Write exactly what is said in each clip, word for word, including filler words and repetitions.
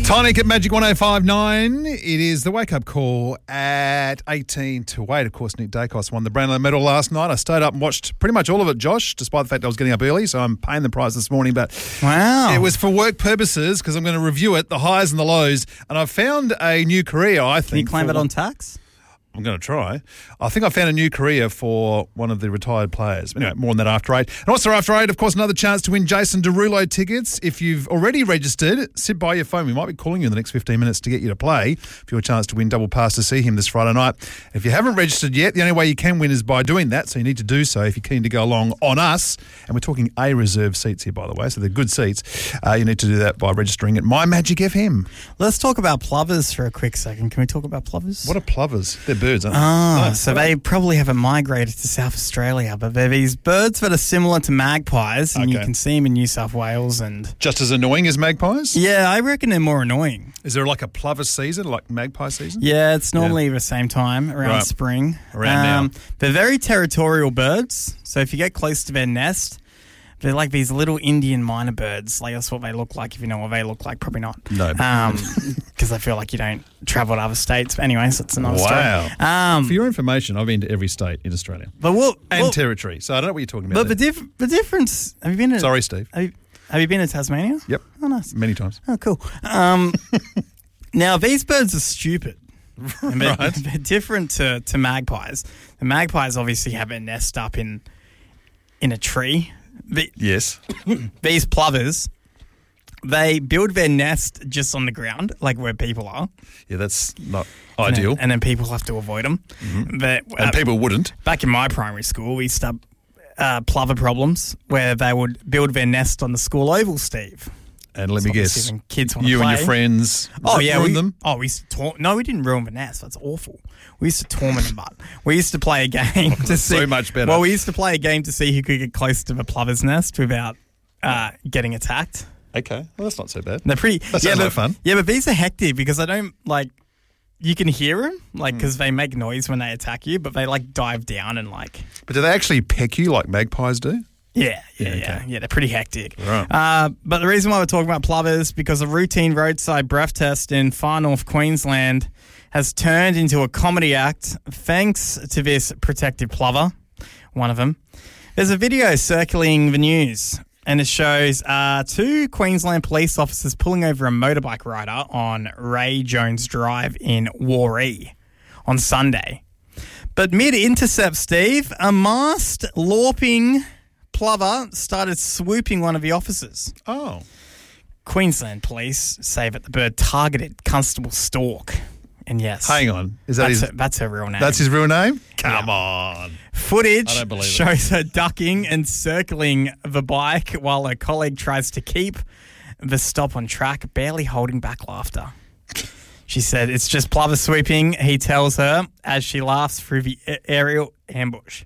Tonic at Magic one oh five point nine. It is the wake-up call at eighteen to eight. Of course, Nick Dacos won the Brownlow medal last night. I stayed up and watched pretty much all of it, Josh, despite the fact I was getting up early, so I'm paying the price this morning. But wow, it was for work purposes because I'm going to review it, the highs and the lows. And I've found a new career, I think. Can you claim for, it on tax? I'm going to try. I think I found a new career for one of the retired players. Anyway, more on that after eight. And also after eight, of course, another chance to win Jason Derulo tickets. If you've already registered, sit by your phone. We might be calling you in the next fifteen minutes to get you to play for your chance to win double pass to see him this Friday night. If you haven't registered yet, the only way you can win is by doing that, so you need to do so if you're keen to go along on us. And we're talking A reserve seats here, by the way, so they're good seats. Uh, you need to do that by registering at My Magic F M. Let's talk about plovers for a quick second. Can we talk about plovers? What are plovers? They're birds, aren't they? Ah, Oh, so they probably haven't migrated to South Australia, but they're these birds that are similar to magpies, and Okay. you can see them in New South Wales. And Just as annoying as magpies? yeah, I reckon they're more annoying. Is there like a plover season, like magpie season? Yeah, it's normally the same time, around Right. spring. Around now. They're very territorial birds, so if you get close to their nest, they're like these little Indian minor birds. Like, that's what they look like, if you know what they look like. Probably not. No. Because I feel like you don't travel to other states. But anyways, that's another Wow. story. Um, For your information, I've been to every state in Australia but what, and what- territory, so I don't know what you're talking but about. the, there. diff- the difference, have you been to... Sorry, Steve. Have you, have you been to Tasmania? Yep, Oh, nice. many times. Oh, cool. Um, now, these birds are stupid. And they're, Right. they're different to, to magpies. The magpies obviously have a nest up in in a tree. The, Yes. these plovers, they build their nest just on the ground, like where people are. Yeah, that's not And ideal. then, and then people have to avoid them. But, uh, And people wouldn't. back in my primary school, we used to have uh, plover problems where they would build their nest on the school oval, Steve. And let So me obviously guess, when kids want to you play. and your friends Oh yeah, ruined we, them? Oh, we used to tor- no, we didn't ruin the nest. That's awful. We used to torment them, but we used to play a game to see. so much better. Well, we used to play a game to see who could get close to the plover's nest without uh, getting attacked. Okay, well, that's not so bad. They're pretty. That yeah, sounds but, like fun. Yeah, but these are hectic because I don't like. You can hear them, like, Hmm. because they make noise when they attack you, but they like dive down and like. But do they actually peck you like magpies do? Yeah, yeah, Yeah, yeah, okay. yeah. They're pretty hectic. Right. Uh, but the reason why we're talking about plovers because a routine roadside breath test in far north Queensland has turned into a comedy act thanks to this protective plover, one of them. There's a video circling the news, and it shows uh, two Queensland police officers pulling over a motorbike rider on Ray Jones Drive in Warree on Sunday. But mid-intercept, Steve, a masked, lorping plover started swooping one of the officers. Oh. Queensland police say that the bird targeted Constable Stork. And yes, Hang on. Is that that's, his, her, that's her real name. that's his real name? Come Yeah. on. Footage I don't believe it. shows her ducking and circling the bike while her colleague tries to keep the stop on track, barely holding back laughter. She said, "It's just plover sweeping," he tells her as she laughs through the a- aerial ambush.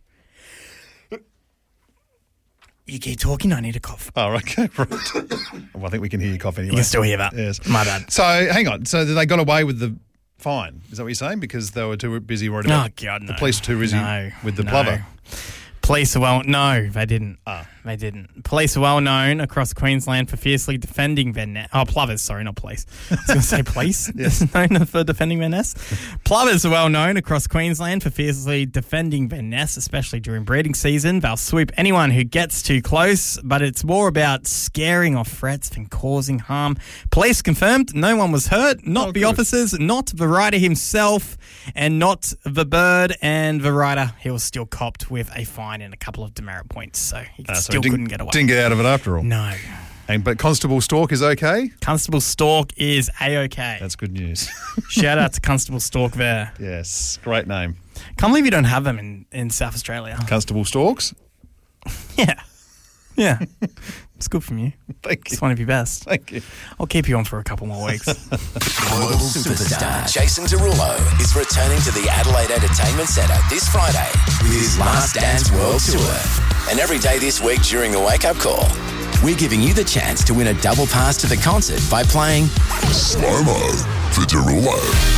You keep talking, I need a cough. Oh, okay, right. Well, I think we can hear you cough anyway. You can still hear that. Yes. My bad. So, hang on. So, they got away with the fine? Is that what you're saying? Because they were too busy worried about Oh, God, no. the police were too busy No, with the no. plover? Police are well... No, they didn't. Ah. They didn't. Police are well known across Queensland for fiercely defending their nest. Oh, plovers, sorry, not police. I was going to say police. Yes. known for defending their nest. Plovers are well known across Queensland for fiercely defending their nests, especially during breeding season. They'll swoop anyone who gets too close, but it's more about scaring off threats than causing harm. Police confirmed no one was hurt, not Oh, the good. officers, not the rider himself, and not the bird. And the rider, he was still copped with a fine and a couple of demerit points, so he Ah, so still he didn't, couldn't get away. Didn't get out of it after all. No. And, but Constable Stork is okay? Constable Stork is A-OK. That's good news. Shout out to Constable Stork there. Yes, great name. Can't believe you don't have them in, in South Australia. Constable Storks? Yeah. Yeah. It's good from you. Thank you. It's one of your best. Thank you. I'll keep you on for a couple more weeks. Global superstar Jason Derulo is returning to the Adelaide Entertainment Centre this Friday with his Last Dance World Tour. And every day this week during the Wake Up Call, we're giving you the chance to win a double pass to the concert by playing Slow-mo for Derulo.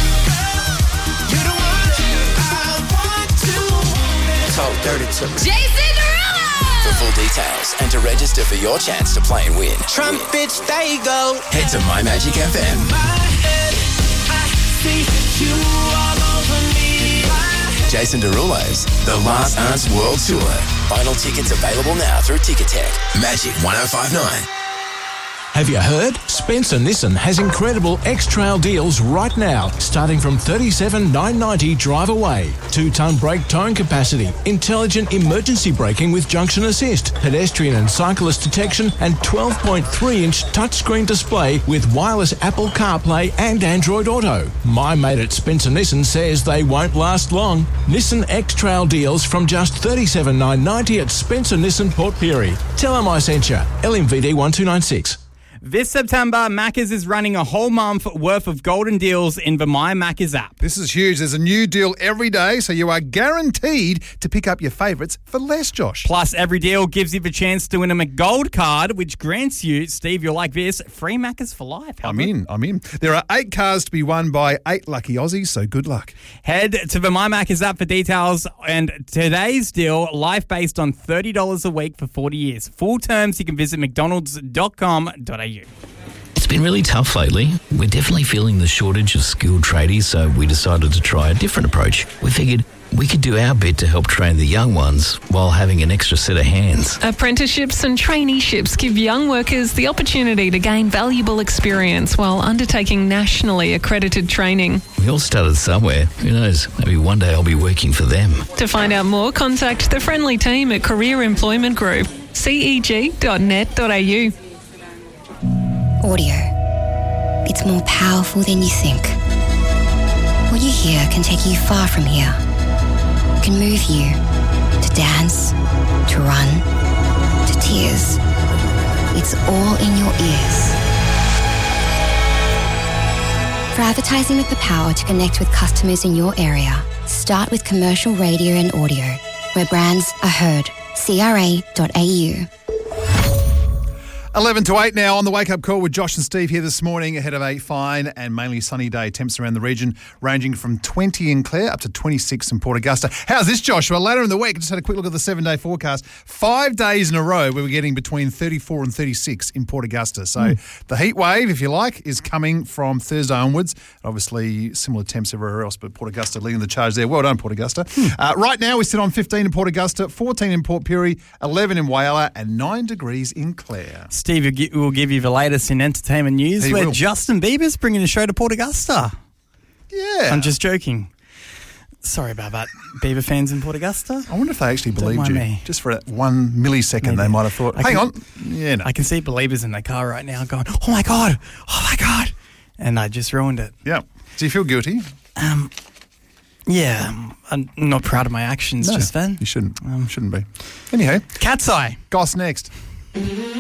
Talk Dirty to Me. Jason Derulo! For full details and to register for your chance to play and win, Trumpets, they go. head to My Magic F M. see you all over me. Jason Derulo's The Last Dance World Tour. Final tickets available now through Ticketek. Magic one oh five nine. Have you heard? Spencer Nissan has incredible X-Trail deals right now, starting from thirty-seven thousand nine hundred ninety dollars drive away. Two-ton brake towing capacity, intelligent emergency braking with junction assist, pedestrian and cyclist detection, and twelve point three inch touchscreen display with wireless Apple CarPlay and Android Auto. My mate at Spencer Nissan says they won't last long. Nissan X-Trail deals from just thirty-seven thousand nine hundred ninety dollars at Spencer Nissan Port Pirie. Tell them I sent you. L M V D one two nine six. This September, Macca's is running a whole month worth of golden deals in the My Macca's app. This is huge. There's a new deal every day, so you are guaranteed to pick up your favourites for less, Josh. Plus, every deal gives you the chance to win a McGold card, which grants you, Steve, you're like this, free Macca's for life. How I'm good? in. I'm in. There are eight cars to be won by eight lucky Aussies, so good luck. Head to the My Macca's app for details. And today's deal, life based on thirty dollars a week for forty years. Full terms, you can visit mcdonalds dot com dot a u. It's been really tough lately. We're definitely feeling the shortage of skilled tradies, so we decided to try a different approach. We figured we could do our bit to help train the young ones while having an extra set of hands. Apprenticeships and traineeships give young workers the opportunity to gain valuable experience while undertaking nationally accredited training. We all started somewhere. Who knows? Maybe one day I'll be working for them. To find out more, contact the friendly team at Career Employment Group, c e g dot net dot a u. Audio. It's more powerful than you think. What you hear can take you far from here. It can move you to dance, to run, to tears. It's all in your ears. For advertising with the power to connect with customers in your area, start with commercial radio and audio, where brands are heard. c r a dot a u. eleven to eight now on the Wake Up Call with Josh and Steve here this morning ahead of a fine and mainly sunny day. Temps around the region ranging from twenty in Clare up to twenty-six in Port Augusta. How's this, Josh? Well, later in the week, just had a quick look at the seven-day forecast. Five days in a row we were getting between thirty-four and thirty-six in Port Augusta. So mm. the heat wave, if you like, is coming from Thursday onwards. Obviously, similar temps everywhere else, but Port Augusta leading the charge there. Well done, Port Augusta. Mm. Uh, right now, we sit on fifteen in Port Augusta, fourteen in Port Pirie, eleven in Whyalla, and nine degrees in Clare. Steve will give you the latest in entertainment news, He where will. Justin Bieber's bringing a show to Port Augusta. Yeah. I'm just joking. Sorry about that, Bieber fans in Port Augusta. I wonder if they actually Don't believed mind you. me. Just for that one millisecond, Maybe. they might have thought, I hang can- on. Yeah, no. I can see believers in their car right now going, oh my God, oh my God. And I just ruined it. Yeah. Do you feel guilty? Um, yeah, I'm not proud of my actions No, just then. You shouldn't. Um, shouldn't be. Anyhow. Cat's Eye. Goss next.